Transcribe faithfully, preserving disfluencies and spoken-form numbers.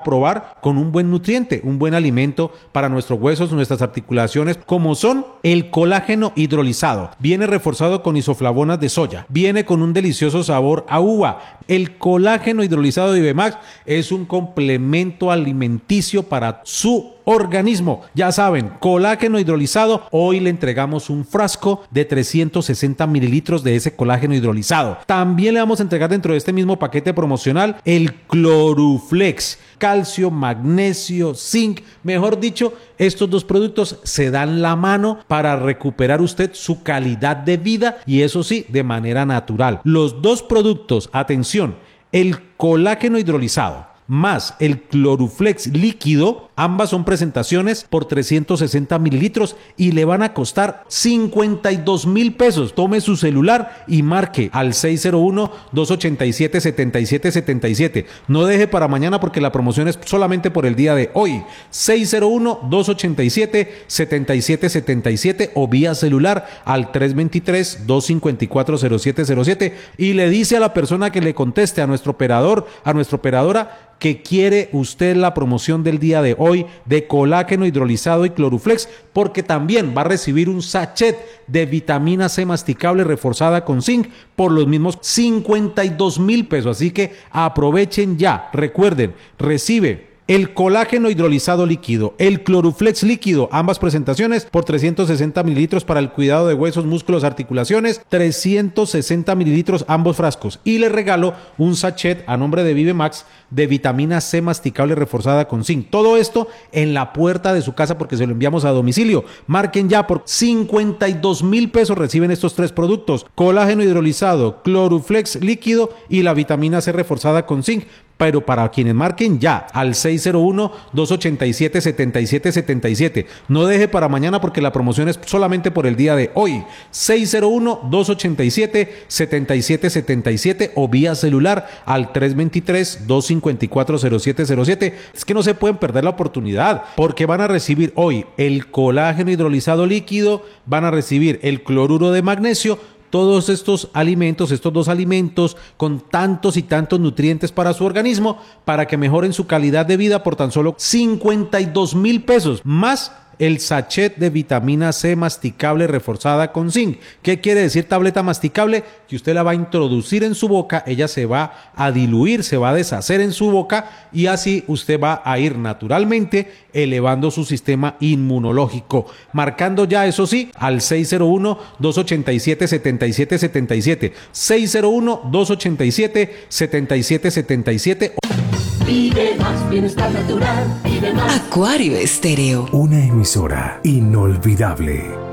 probar con un buen nutriente, un buen alimento para nuestros huesos, nuestras articulaciones, como son el colágeno hidrolizado. Viene reforzado con isoflavonas de soya, viene con un delicioso sabor a uva. El colágeno hidrolizado de Ibemax es un complemento alimenticio para su organismo. Ya saben, colágeno hidrolizado. Hoy le entregamos un frasco de trescientos sesenta mililitros de ese colágeno hidrolizado. También le vamos a entregar dentro de este mismo paquete promocional el Cloruflex. Calcio, magnesio, zinc. Mejor dicho, estos dos productos se dan la mano para recuperar usted su calidad de vida, y eso sí, de manera natural. Los dos productos, atención, el colágeno hidrolizado más el Cloruflex líquido, ambas son presentaciones por trescientos sesenta mililitros y le van a costar cincuenta y dos mil pesos. Tome su celular y marque al seis cero uno, dos ocho siete, siete siete siete siete. No deje para mañana porque la promoción es solamente por el día de hoy. seis cero uno, dos ocho siete, siete siete siete siete o vía celular al tres dos tres, dos cinco cuatro, cero siete cero siete y le dice a la persona que le conteste, a nuestro operador, a nuestra operadora, que quiere usted la promoción del día de hoy de colágeno hidrolizado y Cloruflex, porque también va a recibir un sachet de vitamina C masticable reforzada con zinc por los mismos cincuenta y dos mil pesos. Así que aprovechen ya. Recuerden, recibe el colágeno hidrolizado líquido, el Cloruflex líquido, ambas presentaciones por trescientos sesenta mililitros para el cuidado de huesos, músculos, articulaciones, trescientos sesenta mililitros ambos frascos. Y le regalo un sachet a nombre de Ibemax de vitamina C masticable reforzada con zinc. Todo esto en la puerta de su casa porque se lo enviamos a domicilio. Marquen ya, por cincuenta y dos mil pesos reciben estos tres productos: colágeno hidrolizado, Cloruflex líquido y la vitamina C reforzada con zinc. Pero para quienes marquen ya al seis cero uno, dos ocho siete, siete siete siete siete. No deje para mañana porque la promoción es solamente por el día de hoy. seis cero uno, dos ocho siete, siete siete siete siete o vía celular al tres dos tres, dos cinco cuatro, cero siete cero siete. Es que no se pueden perder la oportunidad porque van a recibir hoy el colágeno hidrolizado líquido, van a recibir el cloruro de magnesio. Todos estos alimentos, estos dos alimentos con tantos y tantos nutrientes para su organismo, para que mejoren su calidad de vida por tan solo cincuenta y dos mil pesos, más el sachet de vitamina C masticable reforzada con zinc. ¿Qué quiere decir tableta masticable? Que usted la va a introducir en su boca, ella se va a diluir, se va a deshacer en su boca y así usted va a ir naturalmente elevando su sistema inmunológico. Marcando ya, eso sí, al seis cero uno, dos ocho siete, siete siete siete siete, seis cero uno, dos ocho siete, siete siete siete siete. Vive más bienestar natural, vive más. Acuario Estéreo. Una emisora inolvidable.